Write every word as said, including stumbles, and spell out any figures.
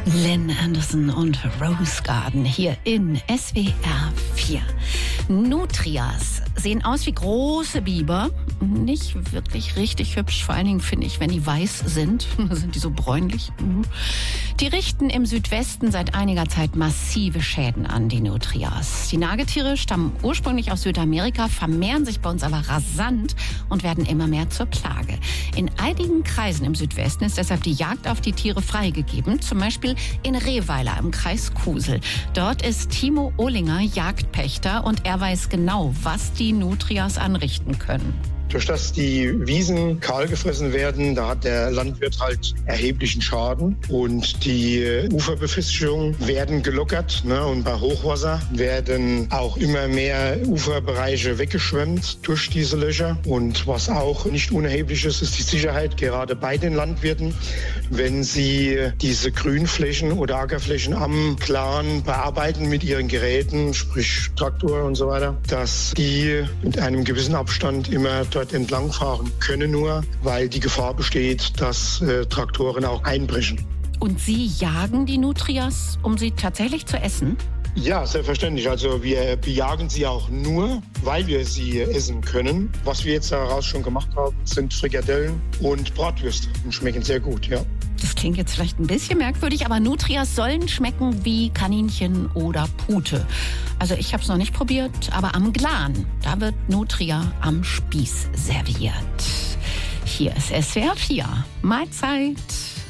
Lynn Anderson und Rose Garden hier in S W R vier. Nutrias sehen aus wie große Biber. Nicht wirklich richtig hübsch, vor allen Dingen finde ich, wenn die weiß sind. Sind die so bräunlich. Die richten im Südwesten seit einiger Zeit massive Schäden an, die Nutrias. Die Nagetiere stammen ursprünglich aus Südamerika, vermehren sich bei uns aber rasant und werden immer mehr zur Plage. In einigen Kreisen im Südwesten ist deshalb die Jagd auf die Tiere freigegeben, zum Beispiel in Rehweiler im Kreis Kusel. Dort ist Timo Ohlinger Jagdpächter und er weiß genau, was die Nutrias anrichten können. Durch das die Wiesen kahl gefressen werden, da hat der Landwirt halt erheblichen Schaden. Und die Uferbefestigungen werden gelockert. Ne? Und bei Hochwasser werden auch immer mehr Uferbereiche weggeschwemmt durch diese Löcher. Und was auch nicht unerheblich ist, ist die Sicherheit, gerade bei den Landwirten, wenn sie diese Grünflächen oder Ackerflächen am Plan bearbeiten mit ihren Geräten, sprich Traktor und so weiter, dass die mit einem gewissen Abstand immer dort entlangfahren können, nur weil die Gefahr besteht, dass äh, Traktoren auch einbrechen. Und Sie jagen die Nutrias, um sie tatsächlich zu essen? Ja, selbstverständlich. Also wir bejagen sie auch nur, weil wir sie essen können. Was wir jetzt daraus schon gemacht haben, sind Frikadellen und Bratwürste und schmecken sehr gut, ja. Das klingt jetzt vielleicht ein bisschen merkwürdig, aber Nutrias sollen schmecken wie Kaninchen oder Pute. Also ich habe es noch nicht probiert, aber am Glan, da wird Nutria am Spieß serviert. Hier ist S W R vier. Mahlzeit.